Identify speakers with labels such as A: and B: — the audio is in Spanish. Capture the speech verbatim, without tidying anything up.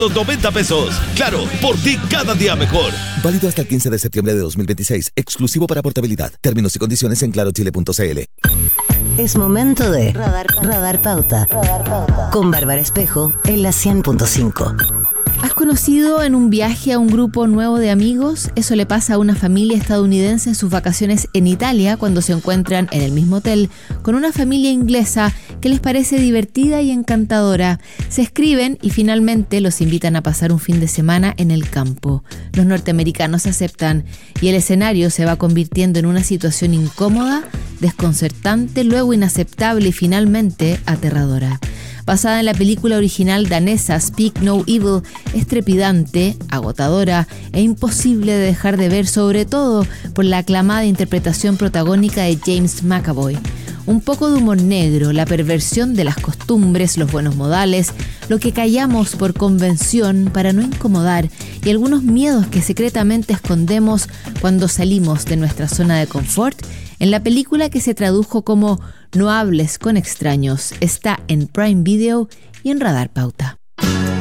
A: noventa pesos. Claro, por ti cada día mejor.
B: Válido hasta el quince de septiembre de dos mil veintiséis. Exclusivo para portabilidad. Términos y condiciones en claro chile punto c l.
C: Es momento de Radar, Radar Pauta. Radar Pauta. Con Bárbara Espejo en la cien punto cinco.
D: ¿Has conocido en un viaje a un grupo nuevo de amigos? Eso le pasa a una familia estadounidense en sus vacaciones en Italia cuando se encuentran en el mismo hotel con una familia inglesa que les parece divertida y encantadora. Se escriben y finalmente los invitan a pasar un fin de semana en el campo. Los norteamericanos aceptan y el escenario se va convirtiendo en una situación incómoda, desconcertante, luego inaceptable y finalmente aterradora. Basada en la película original danesa Speak No Evil, es trepidante, agotadora e imposible de dejar de ver, sobre todo por la aclamada interpretación protagónica de James McAvoy. Un poco de humor negro, la perversión de las costumbres, los buenos modales, lo que callamos por convención para no incomodar y algunos miedos que secretamente escondemos cuando salimos de nuestra zona de confort. En la película, que se tradujo como No hables con extraños, está en Prime Video y en Radar Pauta.